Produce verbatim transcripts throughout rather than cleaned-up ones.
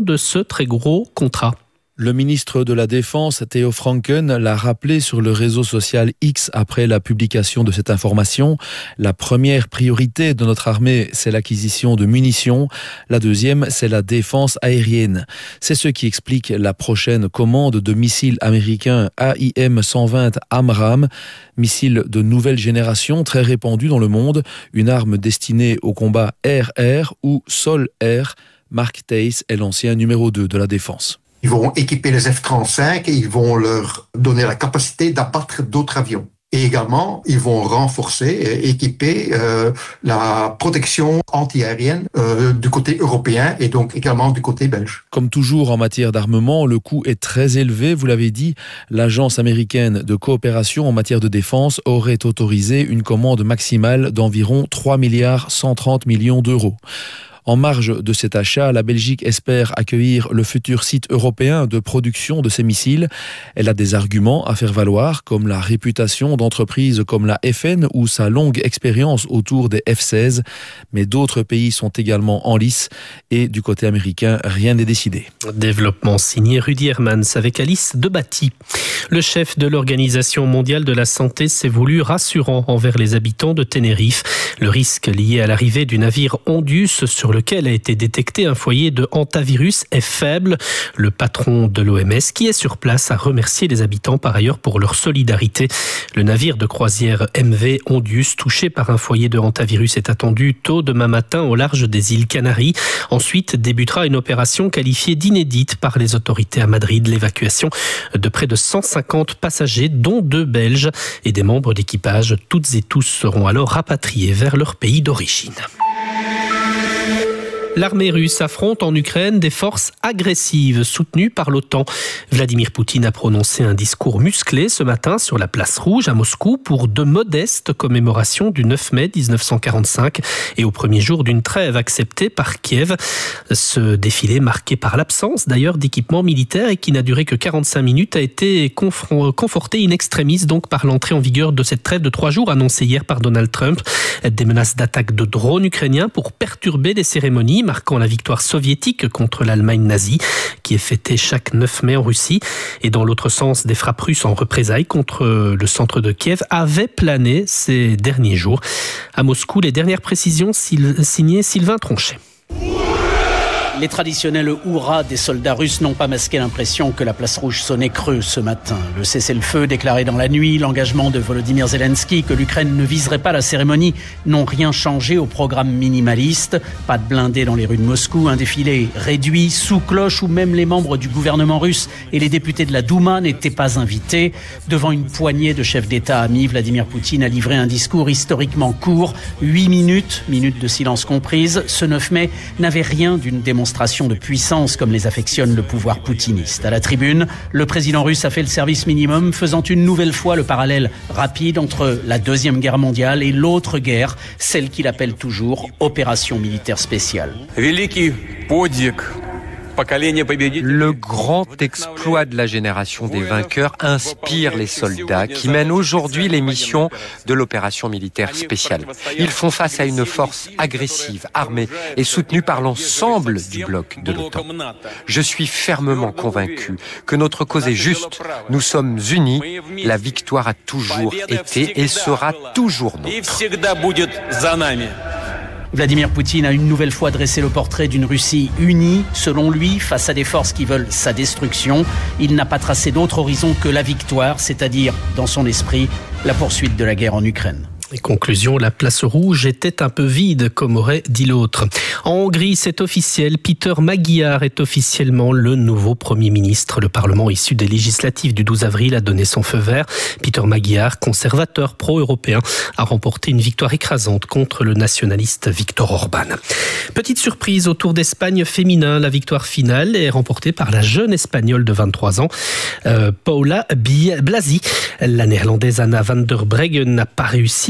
de ce très gros contrat. Le ministre de la Défense, Theo Franken, l'a rappelé sur le réseau social X après la publication de cette information. La première priorité de notre armée, c'est l'acquisition de munitions. La deuxième, c'est la défense aérienne. C'est ce qui explique la prochaine commande de missiles américains A I M cent vingt AMRAAM, missiles de nouvelle génération très répandus dans le monde, une arme destinée au combat air-air ou sol-air. Mark Tace est l'ancien numéro deux de la défense. Ils vont équiper les F trente-cinq et ils vont leur donner la capacité d'abattre d'autres avions. Et également, ils vont renforcer et équiper euh, la protection anti-aérienne euh, du côté européen et donc également du côté belge. Comme toujours en matière d'armement, le coût est très élevé, vous l'avez dit. L'Agence américaine de coopération en matière de défense aurait autorisé une commande maximale d'environ trois milliards cent trente millions d'euros. En marge de cet achat, la Belgique espère accueillir le futur site européen de production de ces missiles. Elle a des arguments à faire valoir, comme la réputation d'entreprises comme la F N ou sa longue expérience autour des F seize. Mais d'autres pays sont également en lice et du côté américain, rien n'est décidé. Développement signé Rudy Hermans avec Alice Debatty. Le chef de l'Organisation mondiale de la santé s'est voulu rassurant envers les habitants de Tenerife. Le risque lié à l'arrivée du navire Ondius sur lequel a été détecté un foyer de hantavirus est faible. Le patron de l'O M S, qui est sur place, a remercié les habitants par ailleurs pour leur solidarité. Le navire de croisière M V Ondius, touché par un foyer de hantavirus, est attendu tôt demain matin au large des îles Canaries. Ensuite débutera une opération qualifiée d'inédite par les autorités à Madrid. L'évacuation de près de cent cinquante passagers, dont deux Belges et des membres d'équipage. Toutes et tous seront alors rapatriés vers leur pays d'origine. L'armée russe affronte en Ukraine des forces agressives soutenues par l'OTAN. Vladimir Poutine a prononcé un discours musclé ce matin sur la place Rouge à Moscou pour de modestes commémorations du neuf mai dix-neuf cent quarante-cinq et au premier jour d'une trêve acceptée par Kiev. Ce défilé, marqué par l'absence d'ailleurs d'équipement militaire et qui n'a duré que quarante-cinq minutes, a été conforté in extremis donc par l'entrée en vigueur de cette trêve de trois jours annoncée hier par Donald Trump. Des menaces d'attaque de drones ukrainiens pour perturber les cérémonies marquant la victoire soviétique contre l'Allemagne nazie, qui est fêtée chaque neuf mai en Russie. Et dans l'autre sens, des frappes russes en représailles contre le centre de Kiev avaient plané ces derniers jours. À Moscou, les dernières précisions signées Sylvain Tronchet. Les traditionnels hurrahs des soldats russes n'ont pas masqué l'impression que la place Rouge sonnait creux ce matin. Le cessez-le-feu déclaré dans la nuit, l'engagement de Volodymyr Zelensky que l'Ukraine ne viserait pas la cérémonie n'ont rien changé au programme minimaliste. Pas de blindés dans les rues de Moscou, un défilé réduit, sous cloche où même les membres du gouvernement russe et les députés de la Douma n'étaient pas invités. Devant une poignée de chefs d'État amis, Vladimir Poutine a livré un discours historiquement court, huit minutes, minutes de silence comprises. Ce neuf mai n'avait rien d'une démonstration de puissance comme les affectionne le pouvoir poutiniste. À la tribune, le président russe a fait le service minimum, faisant une nouvelle fois le parallèle rapide entre la Deuxième Guerre mondiale et l'autre guerre, celle qu'il appelle toujours opération militaire spéciale. Le grand exploit de la génération des vainqueurs inspire les soldats qui mènent aujourd'hui les missions de l'opération militaire spéciale. Ils font face à une force agressive, armée et soutenue par l'ensemble du bloc de l'OTAN. Je suis fermement convaincu que notre cause est juste. Nous sommes unis. La victoire a toujours été et sera toujours nôtre. Vladimir Poutine a une nouvelle fois dressé le portrait d'une Russie unie, selon lui, face à des forces qui veulent sa destruction. Il n'a pas tracé d'autre horizon que la victoire, c'est-à-dire, dans son esprit, la poursuite de la guerre en Ukraine. Et conclusion, la place Rouge était un peu vide, comme aurait dit l'autre. En Hongrie, c'est officiel, Peter Magyar est officiellement le nouveau Premier ministre. Le Parlement issu des législatives du douze avril a donné son feu vert. Peter Magyar, conservateur pro-européen, a remporté une victoire écrasante contre le nationaliste Viktor Orban. Petite surprise au Tour d'Espagne féminin, la victoire finale est remportée par la jeune Espagnole de vingt-trois ans, euh, Paula Blasi. La Néerlandaise Anna van der Breggen n'a pas réussi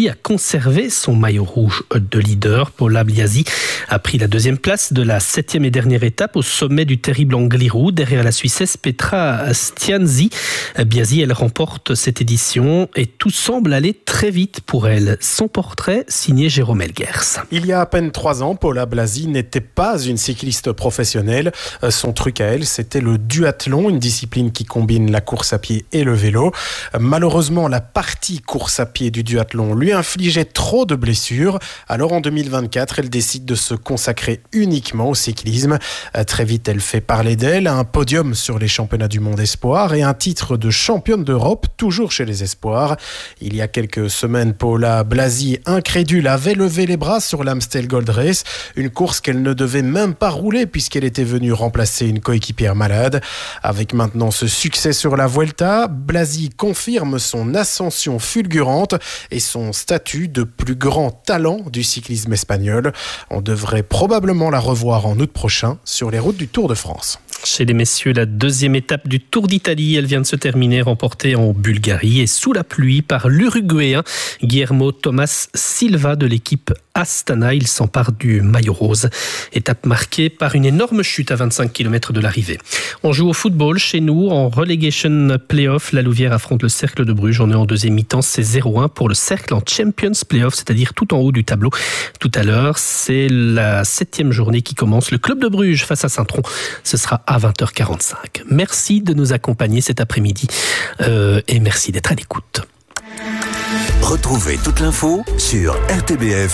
réussi à conserver son maillot rouge de leader. Paula Biasi a pris la deuxième place de la septième et dernière étape au sommet du terrible Angliru, derrière la Suissesse Petra Stianzi. Biasi, elle remporte cette édition et tout semble aller très vite pour elle. Son portrait signé Jérôme Elgers. Il y a à peine trois ans, Paula Biasi n'était pas une cycliste professionnelle. Son truc à elle, c'était le duathlon, une discipline qui combine la course à pied et le vélo. Malheureusement, la partie course à pied du duathlon lui infligeait trop de blessures. Alors en deux mille vingt-quatre, elle décide de se consacrer uniquement au cyclisme. Très vite, elle fait parler d'elle, un podium sur les championnats du monde espoir et un titre de championne d'Europe, toujours chez les espoirs. Il y a quelques semaines, Paula Biasi, incrédule, avait levé les bras sur l'Amstel Gold Race, une course qu'elle ne devait même pas rouler puisqu'elle était venue remplacer une coéquipière malade. Avec maintenant ce succès sur la Vuelta, Biasi confirme son ascension fulgurante et son statut de plus grand talent du cyclisme espagnol. On devrait probablement la revoir en août prochain sur les routes du Tour de France. Chez les messieurs, la deuxième étape du Tour d'Italie, elle vient de se terminer, remportée en Bulgarie et sous la pluie par l'Uruguayen Guillermo Thomas Silva de l'équipe Astana. Il s'empare du maillot rose. Étape marquée par une énorme chute à vingt-cinq kilomètres de l'arrivée. On joue au football chez nous en relegation playoff. La Louvière affronte le Cercle de Bruges. On est en deuxième mi-temps, c'est zéro un pour le Cercle en Champions Playoff, c'est-à-dire tout en haut du tableau. Tout à l'heure, c'est la septième journée qui commence. Le Club de Bruges face à Saint-Tron, ce sera à vingt heures quarante-cinq. Merci de nous accompagner cet après-midi euh, et merci d'être à l'écoute. Retrouvez toute l'info sur r t b f